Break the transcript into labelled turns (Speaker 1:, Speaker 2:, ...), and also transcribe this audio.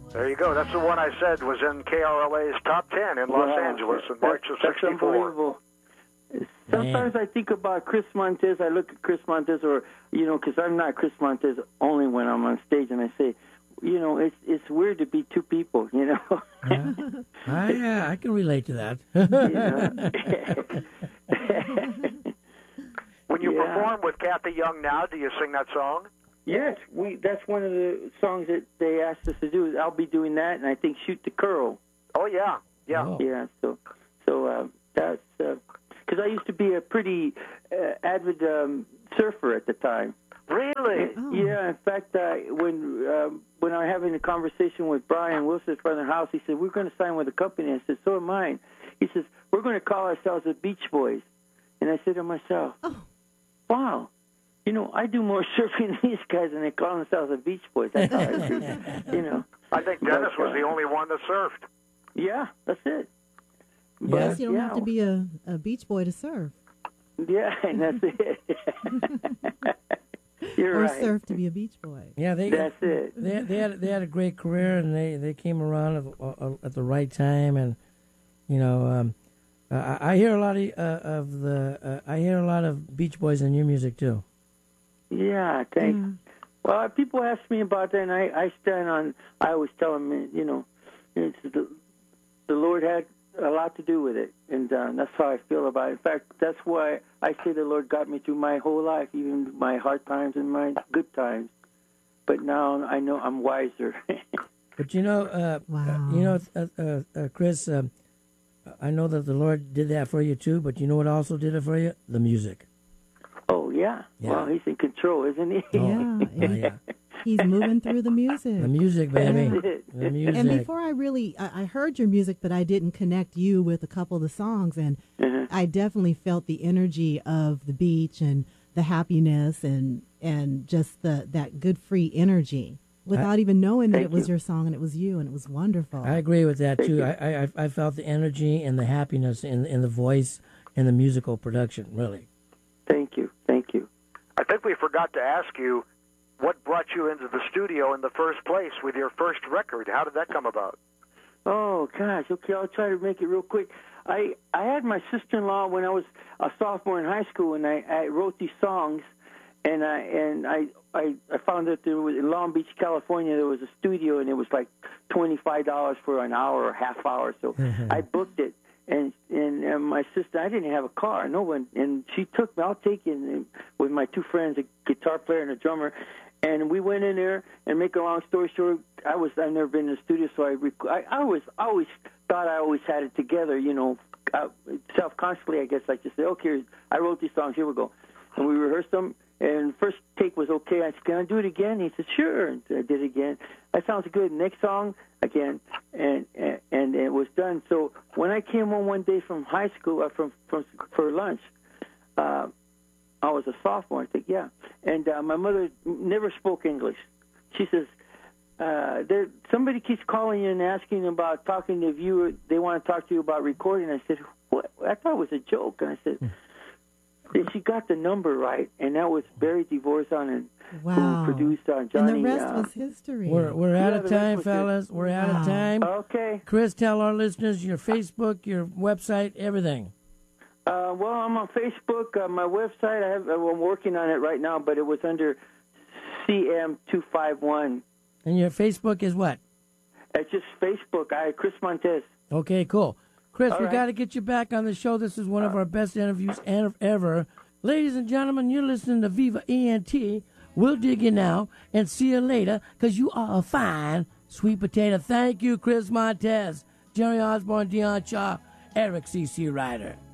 Speaker 1: There you go. That's the one I said was in KRLA's top 10 in Los Angeles in March of '64.
Speaker 2: That's unbelievable. Sometimes I think about Chris Montez. I look at Chris Montez, or because I'm not Chris Montez only when I'm on stage, and I say, it's weird to be two people.
Speaker 3: I can relate to that.
Speaker 1: When you perform with Kathy Young now, do you sing that song?
Speaker 2: Yes, that's one of the songs that they asked us to do. I'll be doing that, and I think "Shoot the Curl."
Speaker 1: Oh yeah.
Speaker 3: Oh.
Speaker 2: Yeah. So that's because I used to be a pretty avid surfer at the time.
Speaker 1: Really?
Speaker 4: Oh.
Speaker 2: Yeah. In fact, when I'm having a conversation with Brian Wilson from the house, he said, "We're going to sign with a company." I said, "So am I." He says, "We're going to call ourselves the Beach Boys." And I said to myself, "Wow. I do more surfing than these guys, and they call themselves the Beach Boys." That's how I do.
Speaker 1: I think Dennis was the only one that surfed.
Speaker 2: Yeah, that's it.
Speaker 4: Yes, you don't have to be a beach boy to surf.
Speaker 2: Yeah, and that's it. You're
Speaker 4: or
Speaker 2: right.
Speaker 4: surf to be a beach boy.
Speaker 3: Yeah,
Speaker 2: that's it.
Speaker 3: They had a great career, and they came around at the right time, and I hear a lot of Beach Boys in your music too.
Speaker 2: Yeah, thanks. Well, people ask me about that, and I always tell them, it's the Lord had a lot to do with it, and that's how I feel about it. In fact, that's why I say the Lord got me through my whole life, even my hard times and my good times. But now I know I'm wiser.
Speaker 3: But
Speaker 4: wow.
Speaker 3: Chris, I know that the Lord did that for you too. But you know what also did it for you? The music.
Speaker 2: Oh yeah. Well, He's in control, isn't he?
Speaker 4: Yeah. He's moving through the music.
Speaker 3: The music, baby. The music.
Speaker 4: And before I heard your music, but I didn't connect you with a couple of the songs, and I definitely felt the energy of the beach and the happiness and just that good free energy without even knowing that it was your song and it was you, and it was wonderful.
Speaker 3: I agree with that too. I felt the energy and the happiness in the voice and the musical production. Really.
Speaker 2: Thank you.
Speaker 1: I think we forgot to ask you what brought you into the studio in the first place with your first record. How did that come about?
Speaker 2: Oh, gosh. Okay, I'll try to make it real quick. I had my sister-in-law when I was a sophomore in high school, and I wrote these songs, and I found that there was in Long Beach, California, there was a studio, and it was like $25 for an hour or half hour. So I booked it. And my sister, I didn't have a car, no one, and she took me. I'll take you and with my two friends, a guitar player and a drummer, and we went in there. And make a long story short, I've never been in the studio, so I always thought I always had it together, self-consciously, I guess. I just say, okay, I wrote these songs, here we go, and we rehearsed them. And first take was okay. I said, can I do it again? He said, sure. And I did it again. That sounds good. Next song again, and it was done. So when I came home one day from high school, for lunch, I was a sophomore. I think, yeah. And my mother never spoke English. She says, somebody keeps calling you and asking about talking to a viewer. They want to talk to you about recording. I said, what? I thought it was a joke. And I said. And she got the number right, and that was Barry DeVorzon, who produced Johnny.
Speaker 4: And the rest was history.
Speaker 3: We're out of time, fellas. We're out of time.
Speaker 2: Okay.
Speaker 3: Chris, tell our listeners your Facebook, your website, everything.
Speaker 2: Well, I'm on Facebook. My website, I'm working on it right now, but it was under CM251.
Speaker 3: And your Facebook is what?
Speaker 2: It's just Facebook. Chris Montez.
Speaker 3: Okay, cool. Chris,
Speaker 2: All
Speaker 3: we
Speaker 2: right.
Speaker 3: got to get you back on the show. This is one of our best interviews ever. Ladies and gentlemen, you're listening to Viva ENT. We'll dig you now and see you later because you are a fine sweet potato. Thank you, Chris Montez, Jerry Osborne, Dion Shaw, Eric C.C. Ryder.